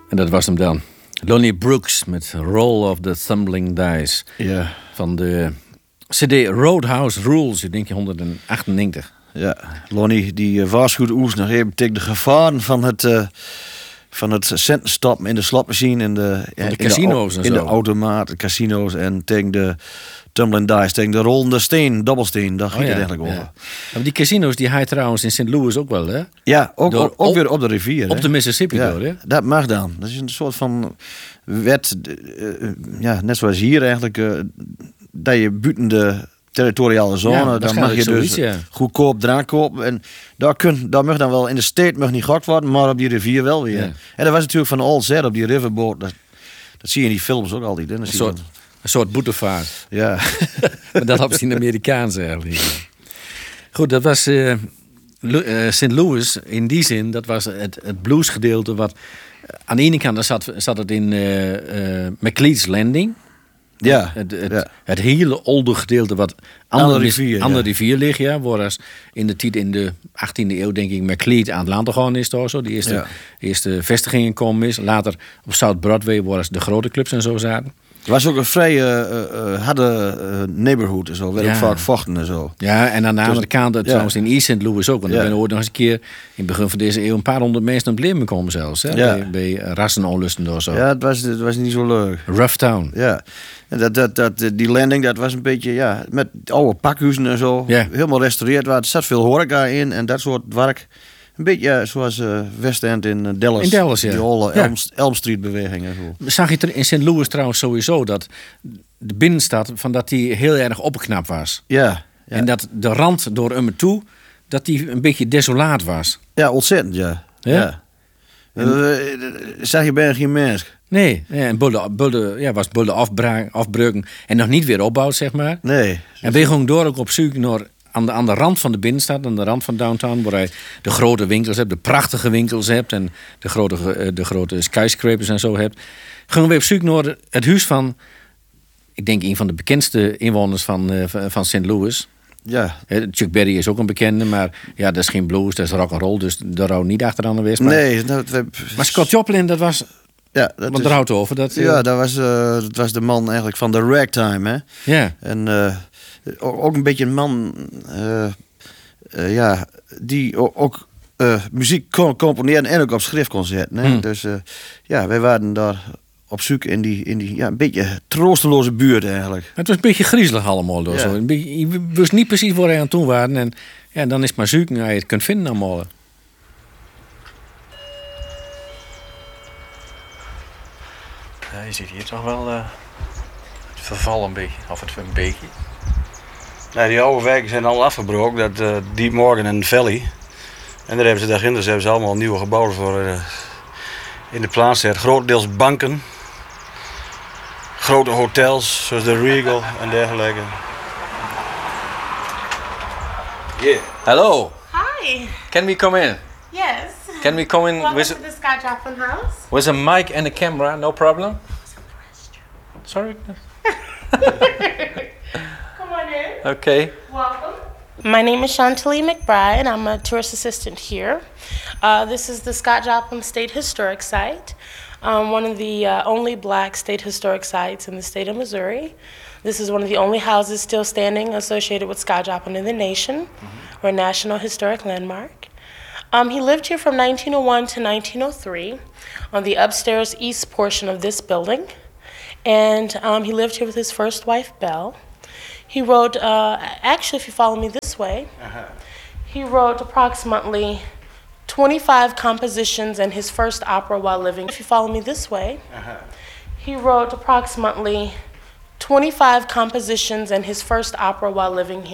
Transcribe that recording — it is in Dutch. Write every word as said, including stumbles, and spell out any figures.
En dat was hem dan. Lonnie Brooks met Roll of the Tumbling Dice. Ja. Van de C D Roadhouse Rules uit negentien achtennegentig. Ja, Lonnie die uh, waarschuwt ons nog even tegen de gevaren van het, uh, van het centen stoppen in de slotmachine. In de, van de casino's in en de, in zo. de automaat, de casino's en tegen de tumbling dice, tegen de rollende steen, dobbelsteen. Daar ging Oh, ja, het eigenlijk over. Ja. Maar die casino's die hij trouwens in Saint Louis ook wel, hè? Ja, ook, Door, ook, ook op, weer op de rivier. Op hè? de Mississippi ja, door, hè? Dat mag dan. Dat is een soort van wet, uh, ja, net zoals hier eigenlijk, uh, dat je buiten de territoriale zone, Ja, dan mag je dus zoiets, ja. goedkoop drank kopen. En daar, kun, daar mag dan wel in de stad mag niet gokt worden, maar op die rivier wel weer. Ja. En dat was natuurlijk van Old Zed op die riverboat. Dat, dat zie je in die films ook altijd. Hè? Een soort, een soort boetevaart. Ja. Maar dat op zijn Amerikaanse eigenlijk. Goed, dat was uh, uh, Saint Louis in die zin. Dat was het, het bluesgedeelte wat... Aan de ene kant zat, zat het in uh, uh, McLeod's Landing. Ja, het, het, ja. het hele oude gedeelte wat aan Aan de de rivier, rivier, aan de ja. rivier ligt, ja, waar in de tijd in de achttiende eeuw denk ik McLeod aan het land gegaan is, toch zo. De eerste, Ja. eerste vestigingen komen is. Later op South Broadway waar de grote clubs en zo zaten. Het was ook een vrij uh, uh, harde uh, neighborhood en zo. Werd Ja. ook vaak vochten en zo. Ja, en aan de Dus- andere kant, ja. trouwens in East Saint Louis ook. Want Ja. er zijn ooit nog eens een keer in het begin van deze eeuw een paar honderd mensen op het leven komen zelfs. Hè? Ja. Bij, bij rassenonlusten of zo. Ja, het was, het was niet zo leuk. Rough Town. Ja, en dat, dat, dat, die landing, dat was een beetje, ja, met oude pakhuizen en zo. Ja. Helemaal restaureerd. Er zat veel horeca in en dat soort werk. Een beetje ja, zoals uh, West End in uh, Dallas. In Dallas, ja. Die oude Ja. Elm, Elm Street beweging en zo. Zag je er in Saint Louis trouwens sowieso dat de binnenstad van dat die heel erg opgeknapt was. Ja, ja. En dat de rand door hem toe, dat die een beetje desolaat was. ja, ontzettend, ja. Ja? ja. Uh, zag je bijna geen mens? Nee, ja, en bulde, bulde, ja, was bulde afbra- afbreuken en nog niet weer opbouwd, zeg maar. Nee. En we gingen door ook op zoek naar aan de, aan de rand van de binnenstad, aan de rand van downtown, waar hij de grote winkels hebt, de prachtige winkels hebt en de grote, eh, de grote skyscrapers en zo hebt. Gingen we op zoek naar het huis van, ik denk een van de bekendste inwoners van, uh, van Saint Louis. Ja. Eh, Chuck Berry is ook een bekende, maar ja, dat is geen blues, dat is rock and roll, dus daar hou niet achteraan geweest. Maar, Nee. Dat, we, maar Scott Joplin, dat was, ja, dat want is- daar houdt het over. Dat, uh, ja, dat was, uh, dat was de man eigenlijk van de ragtime, hè. ja. En uh, ook een beetje een man, uh, uh, ja, die ook, ook uh, muziek kon componeren en ook op schrift kon zetten. Hè? Hmm. Dus uh, ja, wij waren daar op zoek in die, in die ja, een beetje troosteloze buurt eigenlijk. Het was een beetje griezelig allemaal. Door Ja. zo. Een beetje, je wist niet precies waar hij aan toe waren. En ja, dan is het maar zoeken als je het kunt vinden allemaal. Ja, je ziet hier toch wel uh, het verval een beetje. Of het een beetje. Nou, die oude wijken zijn al afgebroken, dat uh, Deep Morgan en Valley. En daar hebben ze daarin, dus hebben ze allemaal nieuwe gebouwen voor uh, in de plaats gezet. Grotendeels banken, grote hotels zoals de Regal en dergelijke. Yeah. Hello, Hi. can we come in? Yes. Can we come in Welcome with, to the Scott Joplin house. with a mic and a camera? No problem? Sorry? Come on in. Okay. Welcome. My name is Chantalee McBride. I'm a tourist assistant here. Uh, this is the Scott Joplin State Historic Site, um, one of the uh, only black state historic sites in the state of Missouri. This is one of the only houses still standing associated with Scott Joplin in the nation, mm-hmm. or a National Historic Landmark. Um, he lived here from nineteen oh one to nineteen oh three on the upstairs east portion of this building. And um, he lived here with his first wife, Belle. He wrote, uh, actually, if you follow me this way, uh-huh. he wrote approximately twenty-five compositions in his first opera while living. If you follow me this way, uh-huh. he wrote approximately twenty-five compositions in his first opera while living here.